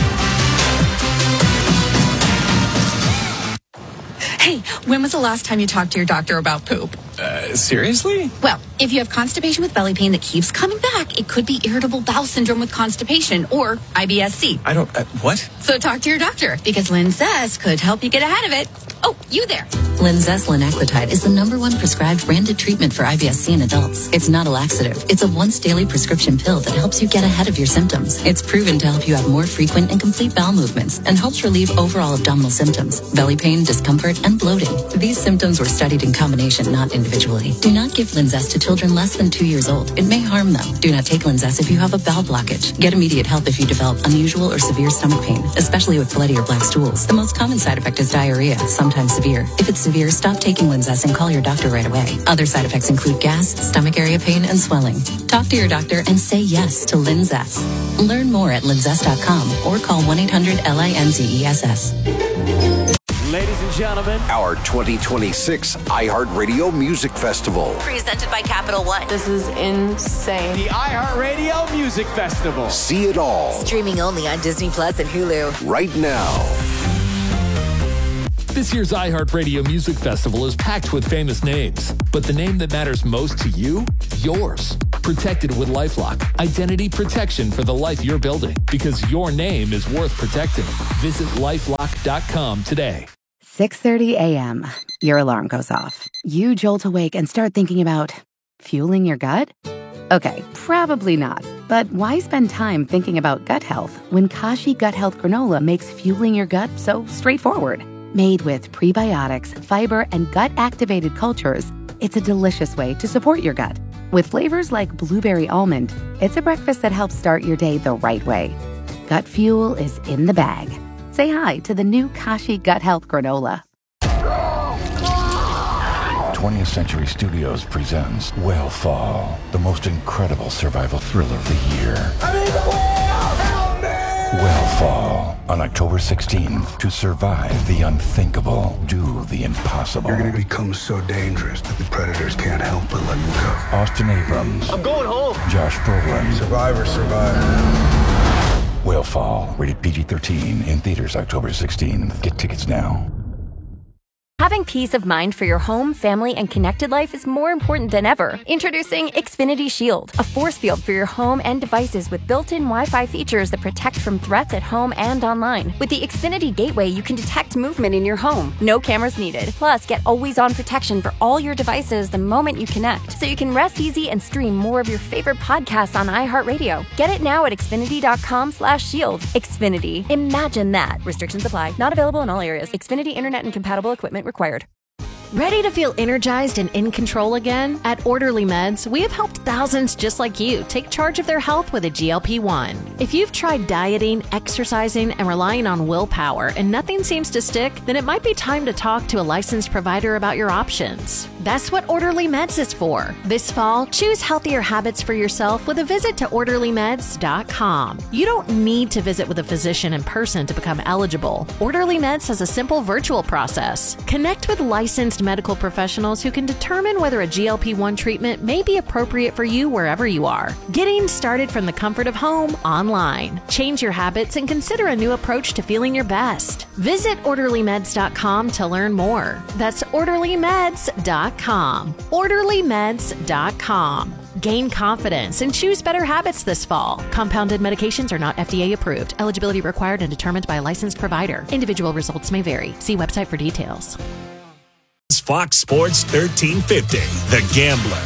Speaker 4: Hey, when was the last time you talked to your doctor about poop?
Speaker 9: Seriously?
Speaker 4: Well, if you have constipation with belly pain that keeps coming back, it could be irritable bowel syndrome with constipation or IBS-C.
Speaker 9: I don't, what?
Speaker 4: So talk to your doctor because Linzess could help you get ahead of it. Oh, you there.
Speaker 10: Linzess linaclotide is the #1 prescribed branded treatment for IBS-C in adults. It's not a laxative. It's a once daily prescription pill that helps you get ahead of your symptoms. It's proven to help you have more frequent and complete bowel movements and helps relieve overall abdominal symptoms, belly pain, discomfort, and bloating. These symptoms were studied in combination, not individually. Do not give Linzess to children less than 2 years old. It may harm them. Do not take Linzess if you have a bowel blockage. Get immediate help if you develop unusual or severe stomach pain, especially with bloody or black stools. The most common side effect is diarrhea, sometimes severe. If it's severe, stop taking Linzess and call your doctor right away. Other side effects include gas, stomach area pain, and swelling. Talk to your doctor and say yes to Linzess. Learn more at linzess.com or call 1-800-LINZESS.
Speaker 14: Ladies and gentlemen,
Speaker 15: our 2026 iHeartRadio Music Festival.
Speaker 16: Presented by Capital One.
Speaker 17: This is insane.
Speaker 14: The iHeartRadio Music Festival.
Speaker 15: See it all.
Speaker 16: Streaming only on Disney Plus and Hulu.
Speaker 15: Right now.
Speaker 11: This year's iHeartRadio Music Festival is packed with famous names, but the name that matters most to you? Yours. Protected with LifeLock. Identity protection for the life you're building, because your name is worth protecting. Visit LifeLock.com today.
Speaker 1: 6:30 a.m. Your alarm goes off. You jolt awake and start thinking about fueling your gut? Okay, probably not. But why spend time thinking about gut health when Kashi Gut Health Granola makes fueling your gut so straightforward? Made with prebiotics, fiber, and gut-activated cultures, it's a delicious way to support your gut. With flavors like blueberry almond, it's a breakfast that helps start your day the right way. Gut fuel is in the bag. Say hi to the new Kashi Gut Health Granola.
Speaker 2: 20th Century Studios presents Whale the most incredible survival thriller of the year.
Speaker 3: I'm in the whale! Help me!
Speaker 2: Whale on October 16th. To survive the unthinkable, do the impossible.
Speaker 3: You're going to become so dangerous that the predators can't help but let you go.
Speaker 2: Austin Abrams.
Speaker 17: I'm going home.
Speaker 2: Josh Brolin.
Speaker 3: Survivor.
Speaker 2: Whale, rated PG-13, in theaters October 16th. Get tickets now.
Speaker 19: Having peace of mind for your home, family, and connected life is more important than ever. Introducing Xfinity Shield, a force field for your home and devices with built-in Wi-Fi features that protect from threats at home and online. With the Xfinity Gateway, you can detect movement in your home. No cameras needed. Plus, get always-on protection for all your devices the moment you connect, so you can rest easy and stream more of your favorite podcasts on iHeartRadio. Get it now at Xfinity.com/shield. Xfinity. Imagine that. Restrictions apply. Not available in all areas. Xfinity Internet and compatible equipment required.
Speaker 20: Ready to feel energized and in control again? At Orderly Meds, we have helped thousands just like you take charge of their health with a GLP-1. If you've tried dieting, exercising, and relying on willpower and nothing seems to stick, then it might be time to talk to a licensed provider about your options. That's what Orderly Meds is for. This fall, choose healthier habits for yourself with a visit to OrderlyMeds.com. You don't need to visit with a physician in person to become eligible. Orderly Meds has a simple virtual process. Connect with licensed medical professionals who can determine whether a GLP-1 treatment may be appropriate for you wherever you are. Getting started from the comfort of home online. Change your habits and consider a new approach to feeling your best. Visit OrderlyMeds.com to learn more. That's OrderlyMeds.com. OrderlyMeds.com. Gain confidence and choose better habits this fall. Compounded medications are not FDA approved. Eligibility required and determined by a licensed provider. Individual results may vary. See website for details.
Speaker 24: Fox Sports 1350, The Gambler.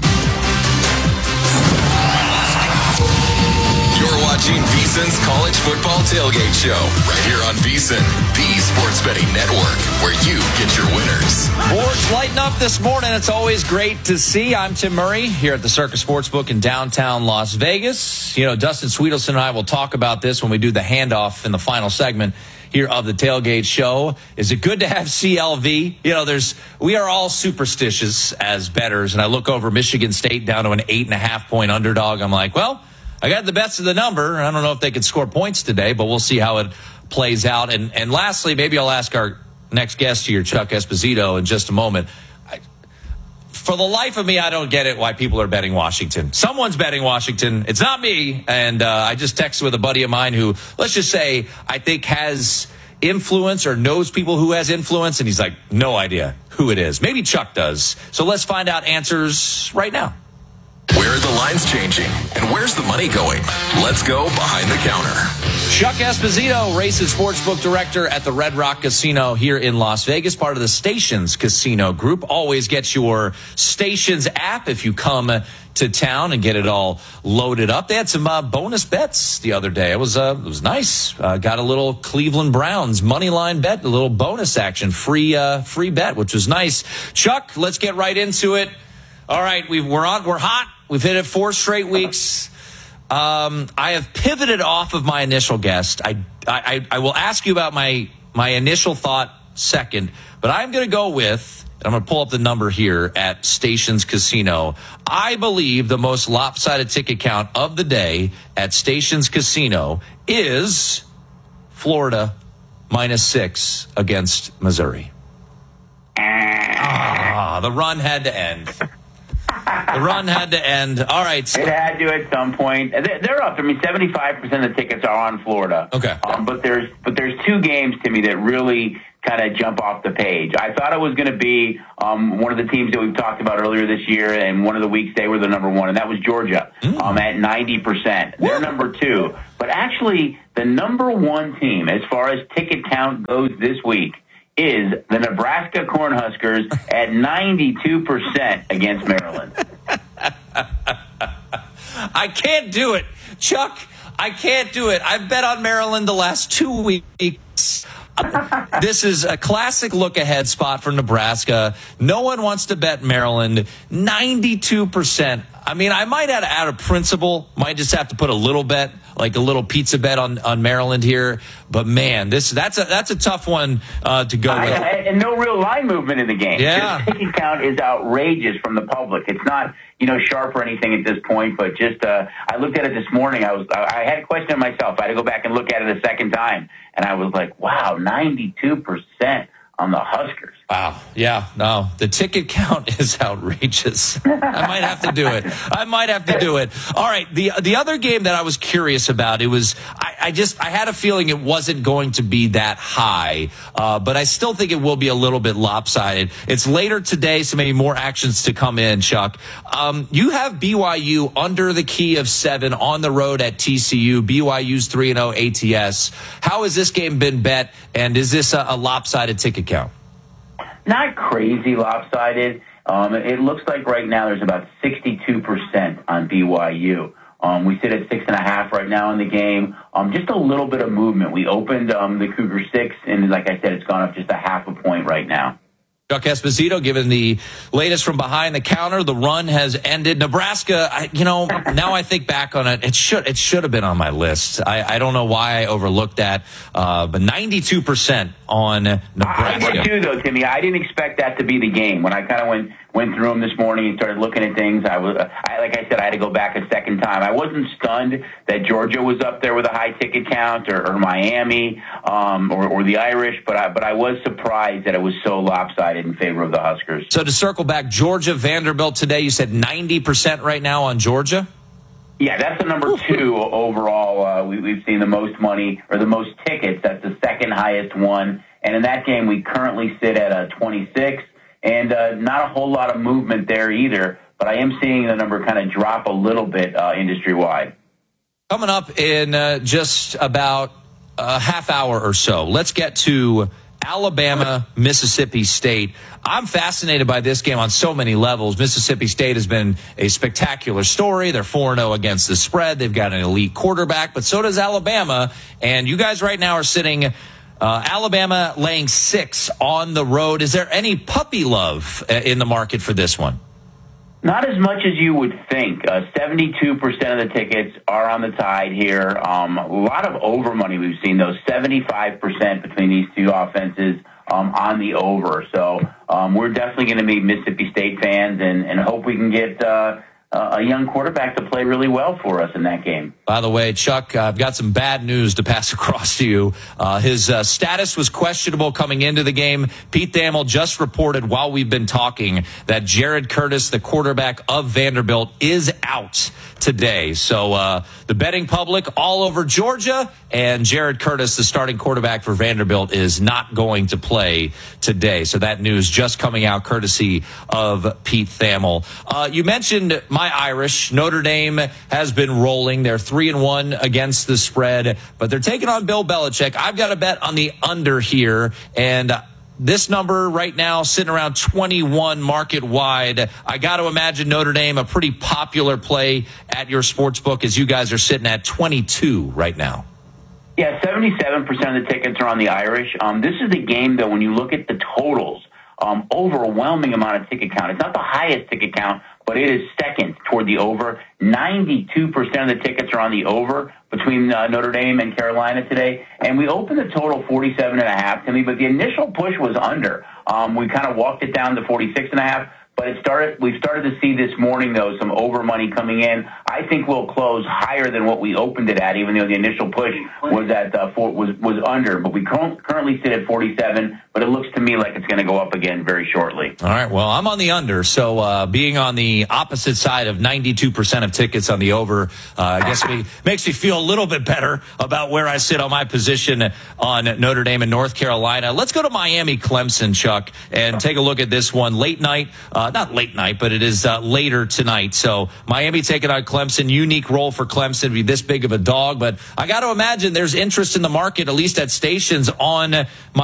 Speaker 12: You're watching VSiN's College Football Tailgate Show right here on VSiN, the sports betting network, where you get your winners.
Speaker 13: Boards lighting up this morning. It's always great to see. I'm Tim Murray here at the Circus Sportsbook in downtown Las Vegas. You know, Dustin Sweetelson and I will talk about this when we do the handoff in the final segment here of the Tailgate Show. Is it good to have CLV? You know, we are all superstitious as bettors, and I look over Michigan State down to an 8.5-point underdog. I'm like, well, I got the best of the number. I don't know if they could score points today, but we'll see how it plays out. And lastly, maybe I'll ask our next guest here, Chuck Esposito, in just a moment. For the life of me, I don't get it why people are betting Washington. Someone's betting Washington. It's not me. And I just texted with a buddy of mine who, let's just say, I think has influence or knows people who has influence. And he's like, no idea who it is. Maybe Chuck does. So let's find out answers right now.
Speaker 12: Where are the lines changing? And where's the money going? Let's go behind the counter.
Speaker 13: Chuck Esposito, race and sportsbook director at the Red Rock Casino here in Las Vegas, part of the Stations Casino Group. Always get your Stations app if you come to town and get it all loaded up. They had some bonus bets the other day. It was nice. Got a little Cleveland Browns money line bet, a little bonus action, free bet, which was nice. Chuck, let's get right into it. All right, we're hot. We've hit it 4 straight weeks. I have pivoted off of my initial guest. I will ask you about my initial thought second, but I'm going to go with, and I'm going to pull up the number here at Stations Casino. I believe the most lopsided ticket count of the day at Stations Casino is Florida -6 against Missouri. The run had to end. The run had to end. All right.
Speaker 5: It had to at some point. They're up. I mean, 75% of the tickets are on Florida.
Speaker 13: Okay.
Speaker 5: But there's 2 games, Timmy, that really kind of jump off the page. I thought it was going to be one of the teams that we've talked about earlier this year, and one of the weeks they were the number 1, and that was Georgia at 90%. They're number 2. But actually, the number 1 team, as far as ticket count goes this week, is the Nebraska Cornhuskers at 92% against Maryland.
Speaker 13: I can't do it. Chuck, I can't do it. I've bet on Maryland the last 2 weeks. This is a classic look-ahead spot for Nebraska. No one wants to bet Maryland. 92%. I mean, I might add out of principle, might just have to put a little bet, like a little pizza bet on Maryland here. But man, that's a tough one to go with.
Speaker 5: And no real line movement in the game.
Speaker 13: Yeah,
Speaker 5: the ticket count is outrageous from the public. It's not sharp or anything at this point, but just I looked at it this morning. I had a question myself. I had to go back and look at it a second time, and I was like, wow, 92% on the Huskers.
Speaker 13: Wow. Yeah. No, the ticket count is outrageous. I might have to do it. All right. The other game that I was curious about, it was, I had a feeling it wasn't going to be that high, but I still think it will be a little bit lopsided. It's later today, so maybe more actions to come in, Chuck. You have BYU under the key of 7 on the road at TCU. BYU's 3-0 ATS. How has this game been bet, and is this a lopsided ticket count?
Speaker 5: Not crazy lopsided. It looks like right now there's about 62% on BYU. We sit at 6.5 right now in the game. Just a little bit of movement. We opened the Cougar 6, and like I said, it's gone up just a half a point right now.
Speaker 13: Chuck Esposito, given the latest from behind the counter, the run has ended. Nebraska, now I think back on it, it should have been on my list. I don't know why I overlooked that, but 92% on Nebraska.
Speaker 5: I did too, though, Timmy. I didn't expect that to be the game. When I kind of went through them this morning and started looking at things, like I said, I had to go back a second time. I wasn't stunned that Georgia was up there with a high ticket count, or Miami, or the Irish, but I was surprised that it was so lopsided in favor of the Huskers.
Speaker 13: So to circle back, Georgia, Vanderbilt today, you said 90% right now on Georgia?
Speaker 5: Yeah, that's the number 2 overall. We've seen the most money, or the most tickets. That's the second highest one. And in that game, we currently sit at 26. And not a whole lot of movement there either, but I am seeing the number kind of drop a little bit industry-wide.
Speaker 13: Coming up in just about a half hour or so, let's get to Alabama, Mississippi State. I'm fascinated by this game on so many levels. Mississippi State has been a spectacular story. They're 4-0 against the spread. They've got an elite quarterback, but so does Alabama. And you guys right now are sitting Alabama laying 6 on the road. Is there any puppy love in the market for this one?
Speaker 5: Not as much as you would think. 72% of the tickets are on the Tide here. A lot of over money we've seen, though. 75% between these two offenses on the over. So we're definitely going to be Mississippi State fans and hope we can get a young quarterback to play really well for us in that game.
Speaker 13: By the way, Chuck, I've got some bad news to pass across to you. His status was questionable coming into the game. Pete Thamel just reported while we've been talking that Jared Curtis, the quarterback of Vanderbilt, is out today. So the betting public all over Georgia, and Jared Curtis, the starting quarterback for Vanderbilt, is not going to play today. So that news just coming out courtesy of Pete Thamel. You mentioned my Irish. Notre Dame has been rolling. They're 3-1 against the spread, but they're taking on Bill Belichick. I've got a bet on the under here, and this number right now sitting around 21 market wide. I got to imagine Notre Dame a pretty popular play at your sports book, as you guys are sitting at 22 right now.
Speaker 5: Yeah, 77% of the tickets are on the Irish. This is the game, though, when you look at the totals, overwhelming amount of ticket count. It's not the highest ticket count, but it is second toward the over. 92% of the tickets are on the over between Notre Dame and Carolina today. And we opened the total 47.5 to me, but the initial push was under. We kind of walked it down to 46.5. But we've started to see this morning, though, some over money coming in. I think we'll close higher than what we opened it at, even though the initial push was at was under. But we currently sit at 47, but it looks to me like it's going to go up again very shortly.
Speaker 13: All right, well, I'm on the under, so being on the opposite side of 92% of tickets on the over, I guess makes me feel a little bit better about where I sit on my position on Notre Dame and North Carolina. Let's go to Miami, Clemson, Chuck, and take a look at this one. Late night. Not late night, but it is later tonight. So Miami taking on Clemson. Unique role for Clemson to be this big of a dog. But I got to imagine there's interest in the market, at least at stations, on